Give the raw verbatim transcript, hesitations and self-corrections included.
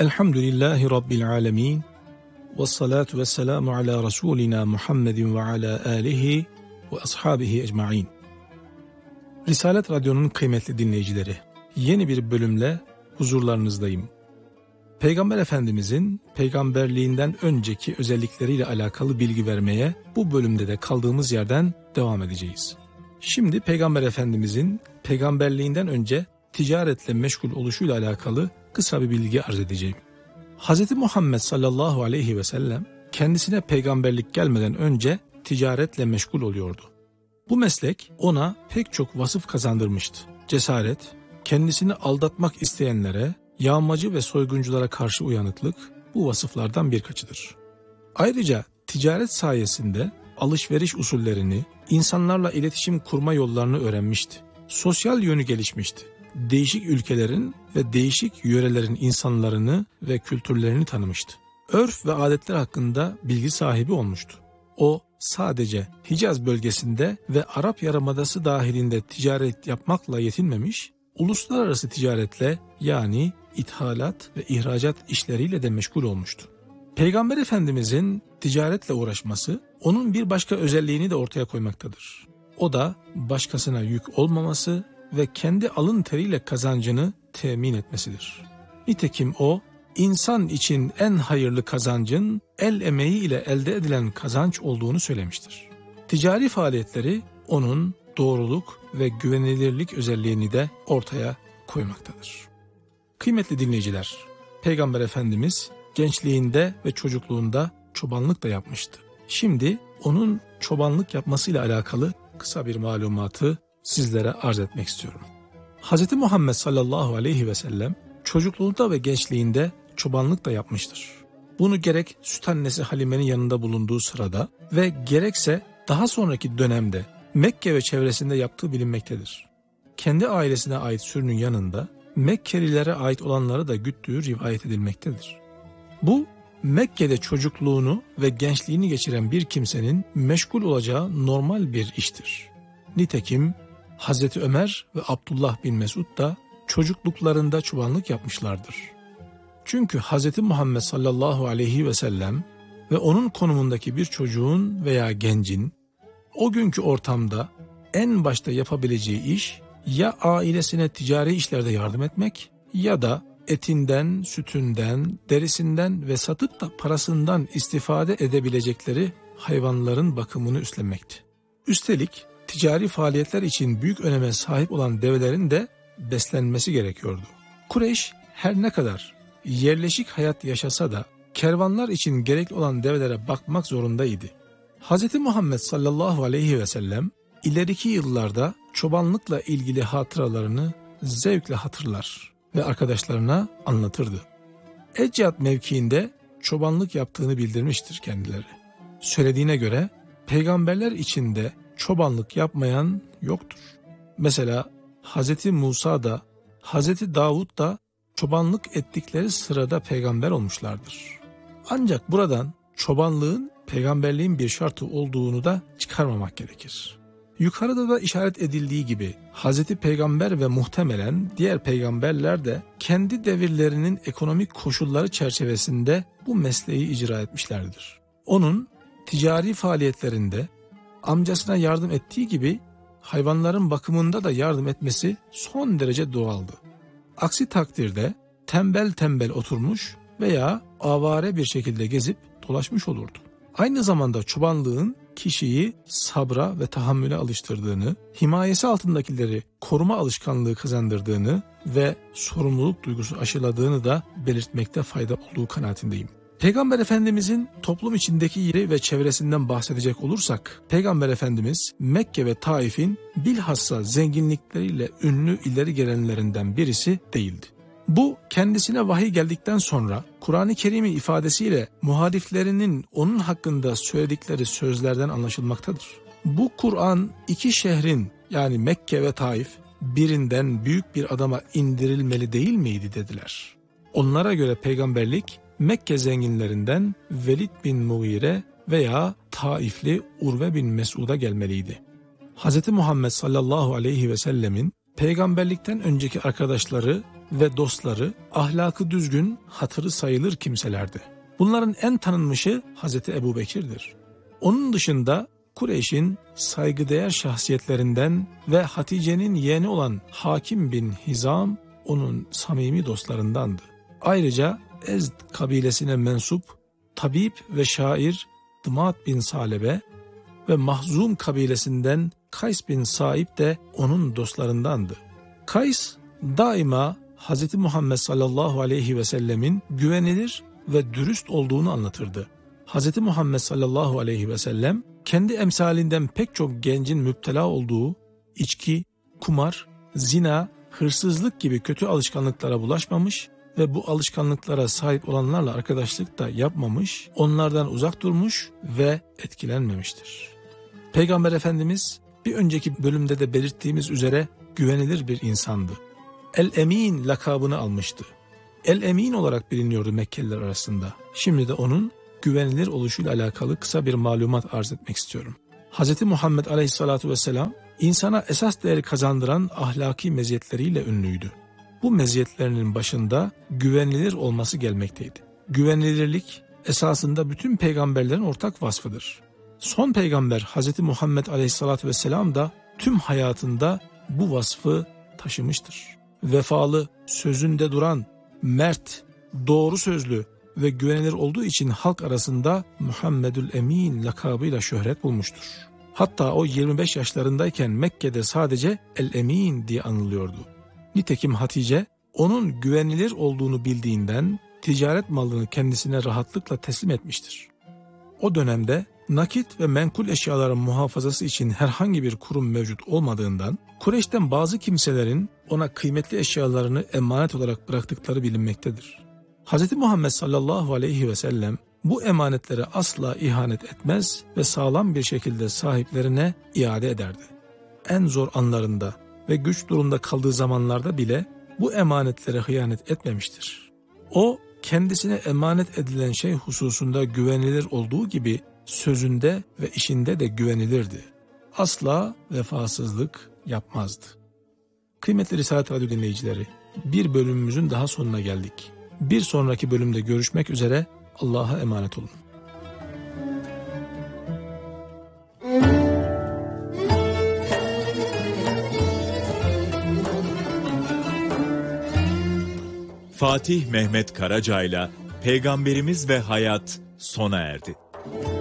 Elhamdülillahi Rabbil alemin. Ve salatu ve selamu ala Resulina Muhammedin ve ala alihi ve ashabihi ecma'in. Risalet Radyo'nun kıymetli dinleyicileri, yeni bir bölümle huzurlarınızdayım. Peygamber Efendimizin peygamberliğinden önceki özellikleriyle alakalı bilgi vermeye bu bölümde de kaldığımız yerden devam edeceğiz. Şimdi Peygamber Efendimizin peygamberliğinden önce ticaretle meşgul oluşuyla alakalı kısa bir bilgi arz edeceğim. Hz. Muhammed sallallahu aleyhi ve sellem kendisine peygamberlik gelmeden önce ticaretle meşgul oluyordu. Bu meslek ona pek çok vasıf kazandırmıştı. Cesaret, kendisini aldatmak isteyenlere, yağmacı ve soygunculara karşı uyanıklık bu vasıflardan birkaçıdır. Ayrıca ticaret sayesinde alışveriş usullerini, insanlarla iletişim kurma yollarını öğrenmişti. Sosyal yönü gelişmişti. Değişik ülkelerin ve değişik yörelerin insanlarını ve kültürlerini tanımıştı. Örf ve adetler hakkında bilgi sahibi olmuştu. O sadece Hicaz bölgesinde ve Arap Yarımadası dahilinde ticaret yapmakla yetinmemiş, uluslararası ticaretle yani ithalat ve ihracat işleriyle de meşgul olmuştu. Peygamber Efendimizin ticaretle uğraşması onun bir başka özelliğini de ortaya koymaktadır. O da başkasına yük olmaması ve kendi alın teriyle kazancını temin etmesidir. Nitekim o, insan için en hayırlı kazancın el emeği ile elde edilen kazanç olduğunu söylemiştir. Ticari faaliyetleri onun doğruluk ve güvenilirlik özelliğini de ortaya koymaktadır. Kıymetli dinleyiciler, Peygamber Efendimiz gençliğinde ve çocukluğunda çobanlık da yapmıştı. Şimdi onun çobanlık yapmasıyla alakalı kısa bir malumatı sizlere arz etmek istiyorum. Hz. Muhammed sallallahu aleyhi ve sellem çocukluğunda ve gençliğinde çobanlık da yapmıştır. Bunu gerek süt annesi Halime'nin yanında bulunduğu sırada ve gerekse daha sonraki dönemde Mekke ve çevresinde yaptığı bilinmektedir. Kendi ailesine ait sürünün yanında Mekkelilere ait olanları da güttüğü rivayet edilmektedir. Bu Mekke'de çocukluğunu ve gençliğini geçiren bir kimsenin meşgul olacağı normal bir iştir. Nitekim Hazreti Ömer ve Abdullah bin Mesud da çocukluklarında çobanlık yapmışlardır. Çünkü Hazreti Muhammed sallallahu aleyhi ve sellem ve onun konumundaki bir çocuğun veya gencin o günkü ortamda en başta yapabileceği iş ya ailesine ticari işlerde yardım etmek ya da etinden, sütünden, derisinden ve satıp da parasından istifade edebilecekleri hayvanların bakımını üstlenmekti. Üstelik ticari faaliyetler için büyük öneme sahip olan develerin de beslenmesi gerekiyordu. Kureyş her ne kadar yerleşik hayat yaşasa da kervanlar için gerekli olan develere bakmak zorundaydı. Hz. Muhammed sallallahu aleyhi ve sellem ileriki yıllarda çobanlıkla ilgili hatıralarını zevkle hatırlar ve arkadaşlarına anlatırdı. Ecyat mevkiinde çobanlık yaptığını bildirmiştir kendileri. Söylediğine göre peygamberler içinde çobanlık yapmayan yoktur. Mesela Hz. Musa da Hz. Davud da çobanlık ettikleri sırada peygamber olmuşlardır. Ancak buradan çobanlığın peygamberliğin bir şartı olduğunu da çıkarmamak gerekir. Yukarıda da işaret edildiği gibi Hz. Peygamber ve muhtemelen diğer peygamberler de kendi devirlerinin ekonomik koşulları çerçevesinde bu mesleği icra etmişlerdir. Onun ticari faaliyetlerinde amcasına yardım ettiği gibi hayvanların bakımında da yardım etmesi son derece doğaldı. Aksi takdirde tembel tembel oturmuş veya avare bir şekilde gezip dolaşmış olurdu. Aynı zamanda çobanlığın kişiyi sabra ve tahammüle alıştırdığını, himayesi altındakileri koruma alışkanlığı kazandırdığını ve sorumluluk duygusu aşıladığını da belirtmekte fayda olduğu kanaatindeyim. Peygamber Efendimizin toplum içindeki yeri ve çevresinden bahsedecek olursak, Peygamber Efendimiz Mekke ve Taif'in bilhassa zenginlikleriyle ünlü ileri gelenlerinden birisi değildi. Bu kendisine vahiy geldikten sonra Kur'an-ı Kerim'in ifadesiyle muhaliflerinin onun hakkında söyledikleri sözlerden anlaşılmaktadır. Bu Kur'an iki şehrin yani Mekke ve Taif birinden büyük bir adama indirilmeli değil miydi dediler. Onlara göre peygamberlik Mekke zenginlerinden Velid bin Mughire veya Taifli Urve bin Mesud'a gelmeliydi. Hz. Muhammed sallallahu aleyhi ve sellemin peygamberlikten önceki arkadaşları ve dostları ahlakı düzgün, hatırı sayılır kimselerdi. Bunların en tanınmışı Hazreti Ebu Bekir'dir. Onun dışında Kureyş'in saygıdeğer şahsiyetlerinden ve Hatice'nin yeğeni olan Hakim bin Hizam onun samimi dostlarındandı. Ayrıca Ezd kabilesine mensup tabip ve şair Dımat bin Salebe ve Mahzum kabilesinden Kays bin Saib de onun dostlarındandı. Kays daima Hz. Muhammed sallallahu aleyhi ve sellemin güvenilir ve dürüst olduğunu anlatırdı. Hz. Muhammed sallallahu aleyhi ve sellem kendi emsalinden pek çok gencin müptela olduğu içki, kumar, zina, hırsızlık gibi kötü alışkanlıklara bulaşmamış ve bu alışkanlıklara sahip olanlarla arkadaşlık da yapmamış, onlardan uzak durmuş ve etkilenmemiştir. Peygamber Efendimiz bir önceki bölümde de belirttiğimiz üzere güvenilir bir insandı. El-Emin lakabını almıştı. El-Emin olarak biliniyordu Mekkeliler arasında. Şimdi de onun güvenilir oluşuyla alakalı kısa bir malumat arz etmek istiyorum. Hz. Muhammed aleyhissalatu vesselam insana esas değeri kazandıran ahlaki meziyetleriyle ünlüydü. Bu meziyetlerinin başında güvenilir olması gelmekteydi. Güvenilirlik esasında bütün peygamberlerin ortak vasfıdır. Son peygamber Hz. Muhammed aleyhissalatu vesselam da tüm hayatında bu vasfı taşımıştır. Vefalı, sözünde duran, mert, doğru sözlü ve güvenilir olduğu için halk arasında Muhammedül Emin lakabıyla şöhret bulmuştur. Hatta o yirmi beş yaşlarındayken Mekke'de sadece El-Emin diye anılıyordu. Nitekim Hatice onun güvenilir olduğunu bildiğinden ticaret malını kendisine rahatlıkla teslim etmiştir. O dönemde nakit ve menkul eşyaların muhafazası için herhangi bir kurum mevcut olmadığından Kureyş'ten bazı kimselerin ona kıymetli eşyalarını emanet olarak bıraktıkları bilinmektedir. Hz. Muhammed sallallahu aleyhi ve sellem bu emanetlere asla ihanet etmez ve sağlam bir şekilde sahiplerine iade ederdi. En zor anlarında ve güç durumda kaldığı zamanlarda bile bu emanetlere hıyanet etmemiştir. O, kendisine emanet edilen şey hususunda güvenilir olduğu gibi sözünde ve işinde de güvenilirdi. Asla vefasızlık yapmazdı. Kıymetli Risalet Radyo dinleyicileri, bir bölümümüzün daha sonuna geldik. Bir sonraki bölümde görüşmek üzere, Allah'a emanet olun. Fatih Mehmet Karaca'yla Peygamberimiz ve Hayat sona erdi.